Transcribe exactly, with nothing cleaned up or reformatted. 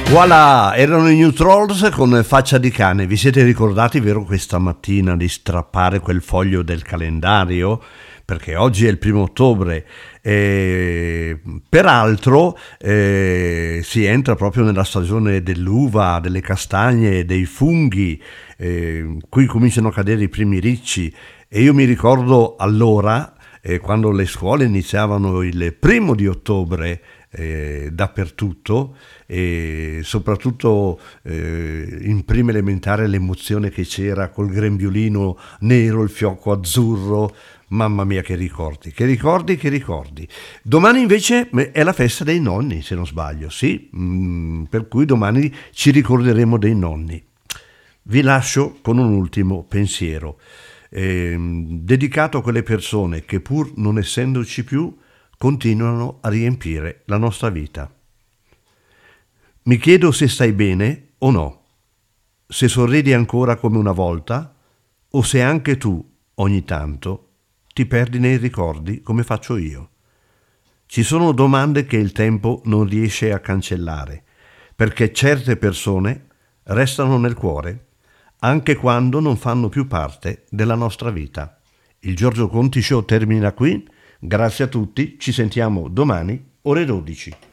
Voilà, erano i New Trolls con Faccia di cane. Vi siete ricordati, vero, questa mattina di strappare quel foglio del calendario? Perché oggi è il primo ottobre. E peraltro eh, si entra proprio nella stagione dell'uva, delle castagne, dei funghi. Eh, qui cominciano a cadere i primi ricci. E io mi ricordo allora, eh, quando le scuole iniziavano il primo di ottobre, Eh, dappertutto, e soprattutto eh, in prima elementare l'emozione che c'era col grembiulino nero, il fiocco azzurro. Mamma mia, che ricordi, che ricordi, che ricordi. Domani invece è la festa dei nonni, se non sbaglio, sì, mm, per cui domani ci ricorderemo dei nonni. Vi lascio con un ultimo pensiero eh, dedicato a quelle persone che, pur non essendoci più, continuano a riempire la nostra vita. Mi chiedo se stai bene o no, se sorridi ancora come una volta o se anche tu, ogni tanto, ti perdi nei ricordi come faccio io. Ci sono domande che il tempo non riesce a cancellare, perché certe persone restano nel cuore anche quando non fanno più parte della nostra vita. Il Giorgio Conti Show termina qui. Grazie a tutti, ci sentiamo domani ore dodici.